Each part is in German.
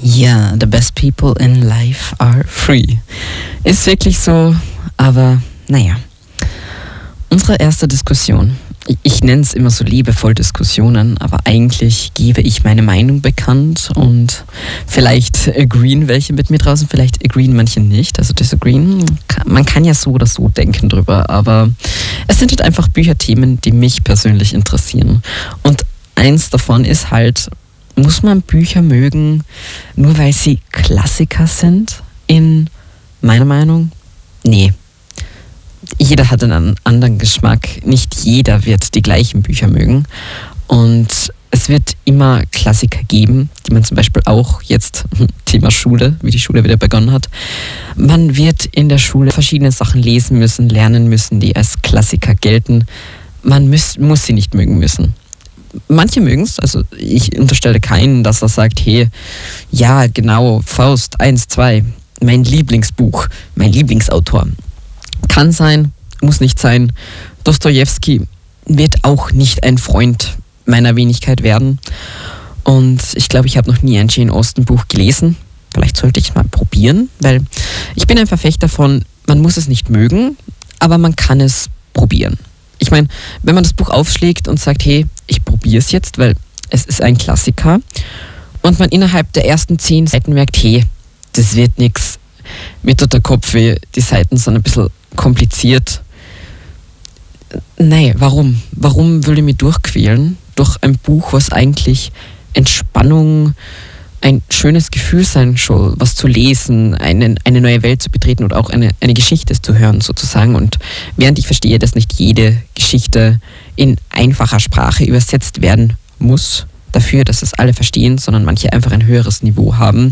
Ja, the best people in life are free. Ist wirklich so, aber naja. Unsere erste Diskussion. Ich nenne es immer so liebevoll Diskussionen, aber eigentlich gebe ich meine Meinung bekannt und vielleicht agreeen welche mit mir draußen, vielleicht agreeen manche nicht. Also disagreeen, man kann ja so oder so denken drüber, aber es sind halt einfach Bücherthemen, die mich persönlich interessieren. Und eins davon ist halt, muss man Bücher mögen, nur weil sie Klassiker sind? In meiner Meinung, nee. Jeder hat einen anderen Geschmack. Nicht jeder wird die gleichen Bücher mögen. Und es wird immer Klassiker geben, die man zum Beispiel auch jetzt, Thema Schule, wie die Schule wieder begonnen hat. Man wird in der Schule verschiedene Sachen lesen müssen, lernen müssen, die als Klassiker gelten. Man muss sie nicht mögen müssen. Manche mögen es, also ich unterstelle keinen, dass er sagt, hey, ja genau, Faust 1, 2, mein Lieblingsbuch, mein Lieblingsautor. Kann sein, muss nicht sein. Dostojewski wird auch nicht ein Freund meiner Wenigkeit werden. Und ich glaube, ich habe noch nie ein Jane Austen Buch gelesen. Vielleicht sollte ich es mal probieren, weil ich bin ein Verfechter von, man muss es nicht mögen, aber man kann es probieren. Ich meine, wenn man das Buch aufschlägt und sagt, hey, ich probiere es jetzt, weil es ist ein Klassiker, und man innerhalb der ersten 10 Seiten merkt, hey, das wird nichts, mir tut der Kopf weh, die Seiten sind ein bisschen kompliziert. Nein, warum? Warum will ich mich durchquälen durch ein Buch, was eigentlich Entspannung, ein schönes Gefühl sein soll, was zu lesen, eine neue Welt zu betreten oder auch eine Geschichte zu hören sozusagen. Und während ich verstehe, dass nicht jede Geschichte in einfacher Sprache übersetzt werden muss, dafür, dass es alle verstehen, sondern manche einfach ein höheres Niveau haben,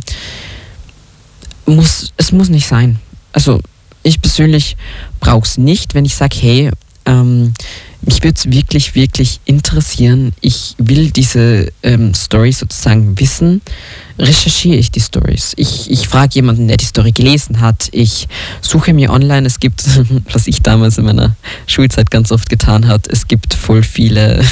es muss nicht sein. Also ich persönlich brauche es nicht, wenn ich sage, hey, mich würde es wirklich, wirklich interessieren. Ich will diese Story sozusagen wissen. Recherchiere ich die Stories. Ich frage jemanden, der die Story gelesen hat. Ich suche mir online. Es gibt, was ich damals in meiner Schulzeit ganz oft getan habe, es gibt voll viele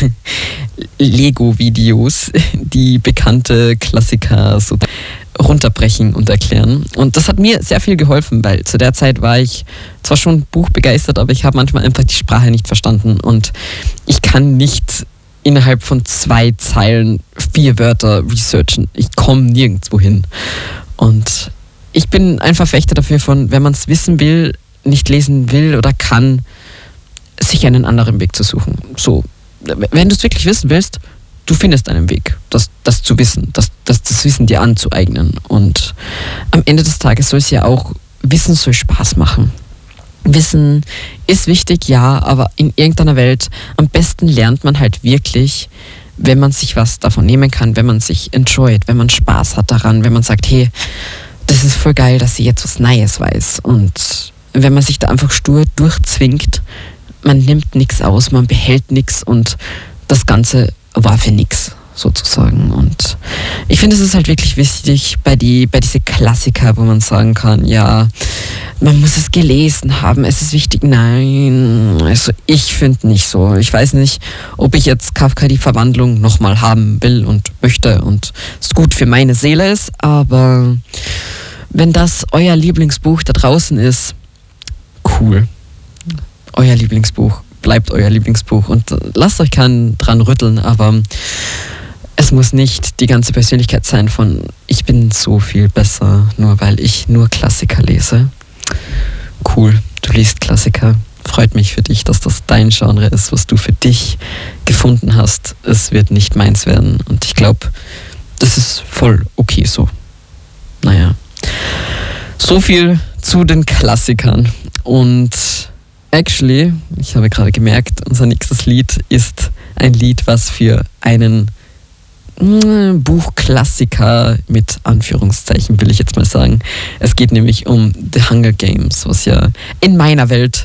Lego-Videos, die bekannte Klassiker so runterbrechen und erklären. Und das hat mir sehr viel geholfen, weil zu der Zeit war ich zwar schon buchbegeistert, aber ich habe manchmal einfach die Sprache nicht verstanden und ich kann nicht innerhalb von 2 Zeilen 4 Wörter researchen. Ich komme nirgendwo hin. Und ich bin ein Verfechter dafür von, wenn man es wissen will, nicht lesen will oder kann, sich einen anderen Weg zu suchen. So, wenn du es wirklich wissen willst, du findest einen Weg, das zu wissen, das Wissen dir anzueignen. Und am Ende des Tages soll es ja auch, Wissen soll Spaß machen. Wissen ist wichtig, ja, aber in irgendeiner Welt, am besten lernt man halt wirklich, wenn man sich was davon nehmen kann, wenn man sich enjoyt, wenn man Spaß hat daran, wenn man sagt, hey, das ist voll geil, dass sie jetzt was Neues weiß. Und wenn man sich da einfach stur durchzwingt, man nimmt nichts aus, man behält nichts und das Ganze war für nichts sozusagen. Und ich finde, es ist halt wirklich wichtig bei diese Klassiker, wo man sagen kann, ja, man muss es gelesen haben, es ist wichtig. Nein, also ich finde nicht so. Ich weiß nicht, ob ich jetzt Kafka die Verwandlung nochmal haben will und möchte und es gut für meine Seele ist, aber wenn das euer Lieblingsbuch da draußen ist, cool. Euer Lieblingsbuch, bleibt euer Lieblingsbuch und lasst euch keinen dran rütteln, aber es muss nicht die ganze Persönlichkeit sein von, ich bin so viel besser, nur weil ich nur Klassiker lese. Cool, du liest Klassiker. Freut mich für dich, dass das dein Genre ist, was du für dich gefunden hast. Es wird nicht meins werden und ich glaube, das ist voll okay so. Naja, so viel zu den Klassikern. Und actually, ich habe gerade gemerkt, unser nächstes Lied ist ein Lied, was für einen Buchklassiker mit Anführungszeichen, will ich jetzt mal sagen. Es geht nämlich um The Hunger Games, was ja in meiner Welt